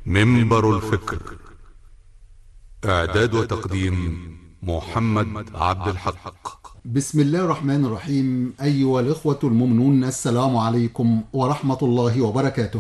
منبر الفكر. إعداد وتقديم محمد عبد الحق. بسم الله الرحمن الرحيم. أيها الإخوة المؤمنون، السلام عليكم ورحمة الله وبركاته،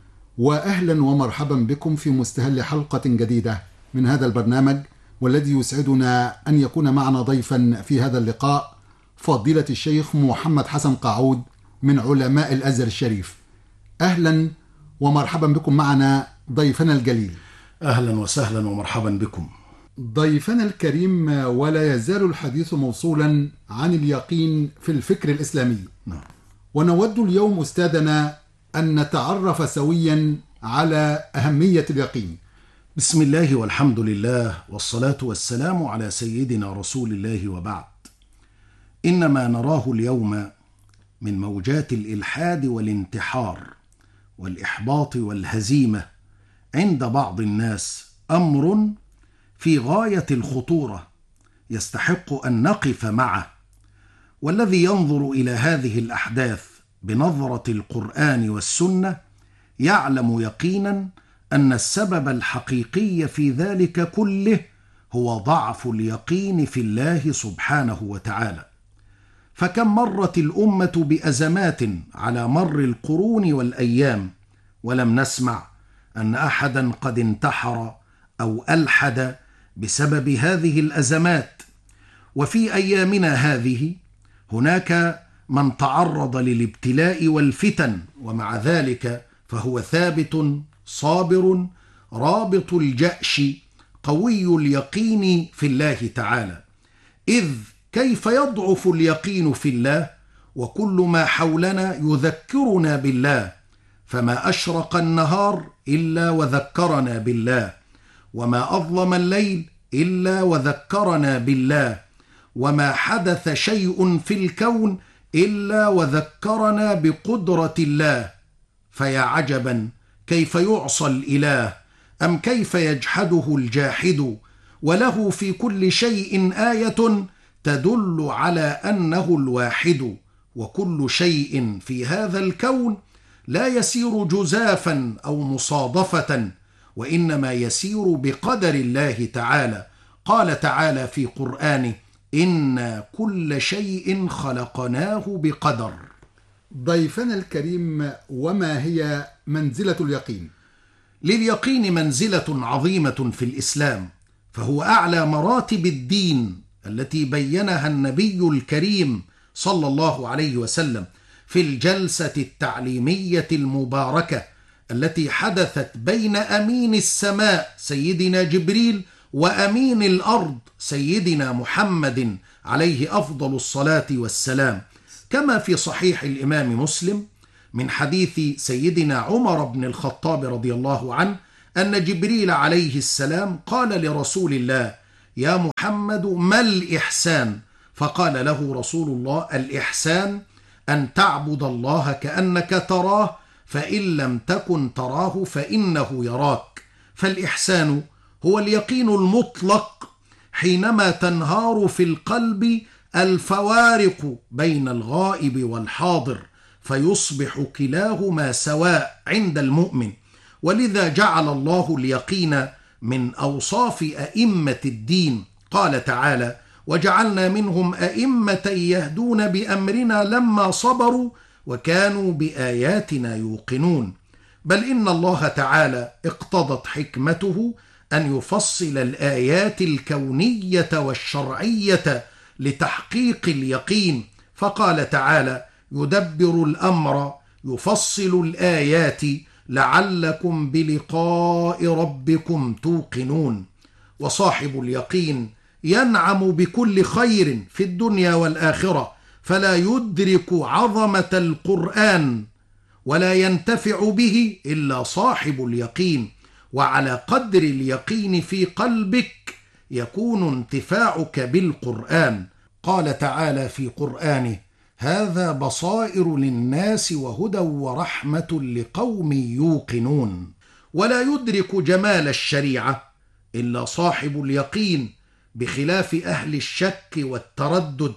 وأهلا ومرحبا بكم في مستهل حلقة جديدة من هذا البرنامج، والذي يسعدنا أن يكون معنا ضيفا في هذا اللقاء فضيلة الشيخ محمد حسن قاعود من علماء الأزهر الشريف. أهلا ومرحبا بكم معنا ضيفنا الجليل. أهلا وسهلا ومرحبا بكم ضيفنا الكريم. ولا يزال الحديث موصولا عن اليقين في الفكر الإسلامي. ونود اليوم أستاذنا أن نتعرف سويا على أهمية اليقين. بسم الله والحمد لله والصلاة والسلام على سيدنا رسول الله، وبعد. إنما نراه اليوم من موجات الإلحاد والانتحار والإحباط والهزيمة عند بعض الناس أمر في غاية الخطورة يستحق أن نقف معه، والذي ينظر إلى هذه الأحداث بنظرة القرآن والسنة يعلم يقينا أن السبب الحقيقي في ذلك كله هو ضعف اليقين في الله سبحانه وتعالى. فكم مرت الأمة بأزمات على مر القرون والأيام ولم نسمع أن أحدا قد انتحر أو ألحد بسبب هذه الأزمات. وفي أيامنا هذه هناك من تعرض للابتلاء والفتن، ومع ذلك فهو ثابت صابر رابط الجأش قوي اليقين في الله تعالى. إذ كيف يضعف اليقين في الله وكل ما حولنا يذكرنا بالله؟ فما أشرق النهار إلا وذكرنا بالله، وما أظلم الليل إلا وذكرنا بالله، وما حدث شيء في الكون إلا وذكرنا بقدرة الله. فيا عجبا كيف يعصى الإله، أم كيف يجحده الجاحد، وله في كل شيء آية تدل على أنه الواحد. وكل شيء في هذا الكون لا يسير جزافا أو مصادفة، وإنما يسير بقدر الله تعالى. قال تعالى في قرآنه: إنا كل شيء خلقناه بقدر. ضيفنا الكريم، وما هي منزلة اليقين؟ لليقين منزلة عظيمة في الإسلام، فهو أعلى مراتب الدين التي بينها النبي الكريم صلى الله عليه وسلم في الجلسة التعليمية المباركة التي حدثت بين أمين السماء سيدنا جبريل وأمين الأرض سيدنا محمد عليه أفضل الصلاة والسلام، كما في صحيح الإمام مسلم من حديث سيدنا عمر بن الخطاب رضي الله عنه أن جبريل عليه السلام قال لرسول الله: يا محمد، ما الإحسان؟ فقال له رسول الله: الإحسان أن تعبد الله كأنك تراه، فإن لم تكن تراه فإنه يراك. فالإحسان هو اليقين المطلق حينما تنهار في القلب الفوارق بين الغائب والحاضر، فيصبح كلاهما سواء عند المؤمن. ولذا جعل الله اليقين من أوصاف أئمة الدين. قال تعالى: وجعلنا منهم أئمة يهدون بأمرنا لما صبروا وكانوا بآياتنا يوقنون. بل إن الله تعالى اقتضت حكمته أن يفصل الآيات الكونية والشرعية لتحقيق اليقين، فقال تعالى: يدبر الأمر يفصل الآيات لعلكم بلقاء ربكم توقنون. وصاحب اليقين ينعم بكل خير في الدنيا والآخرة، فلا يدرك عظمة القرآن ولا ينتفع به إلا صاحب اليقين. وعلى قدر اليقين في قلبك يكون انتفاعك بالقرآن. قال تعالى في قرآنه: هذا بصائر للناس وهدى ورحمة لقوم يوقنون. ولا يدرك جمال الشريعة إلا صاحب اليقين، بخلاف أهل الشك والتردد،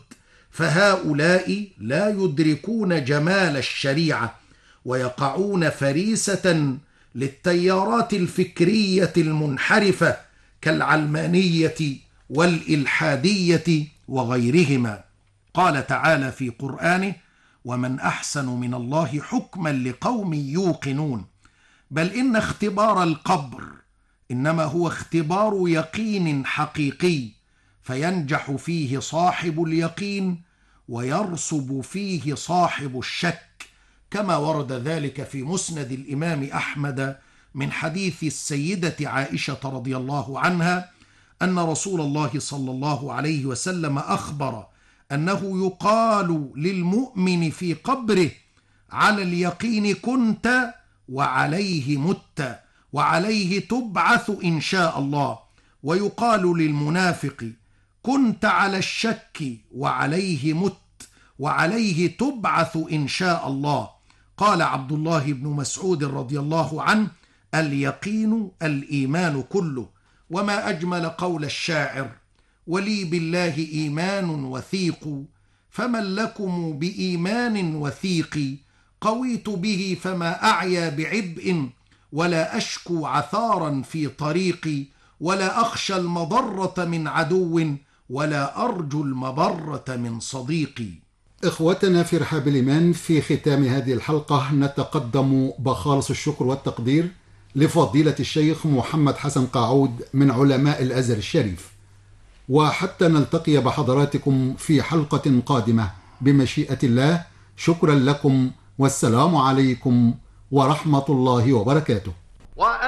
فهؤلاء لا يدركون جمال الشريعة ويقعون فريسة للتيارات الفكرية المنحرفة كالعلمانية والإلحادية وغيرهما. قال تعالى في قرآنه: ومن أحسن من الله حكما لقوم يوقنون. بل إن اختبار القبر إنما هو اختبار يقين حقيقي، فينجح فيه صاحب اليقين ويرسب فيه صاحب الشك، كما ورد ذلك في مسند الإمام أحمد من حديث السيدة عائشة رضي الله عنها أن رسول الله صلى الله عليه وسلم أخبر أنه يقال للمؤمن في قبره: على اليقين كنت وعليه مت وعليه تبعث إن شاء الله. ويقال للمنافق: كنت على الشك وعليه مت وعليه تبعث إن شاء الله. قال عبد الله بن مسعود رضي الله عنه: اليقين الإيمان كله. وما أجمل قول الشاعر: ولي بالله إيمان وثيق، فمن لكم بإيمان وثيق، قويت به فما أعيا بعبء، ولا أشكو عثارا في طريقي، ولا أخشى المضرة من عدو، ولا أرجو المبرة من صديقي. إخوتنا في رحاب الإيمان، في ختام هذه الحلقة نتقدم بخالص الشكر والتقدير لفضيلة الشيخ محمد حسن قاعود من علماء الأزهر الشريف، وحتى نلتقي بحضراتكم في حلقة قادمة بمشيئة الله. شكرا لكم، والسلام عليكم ورحمة الله وبركاته.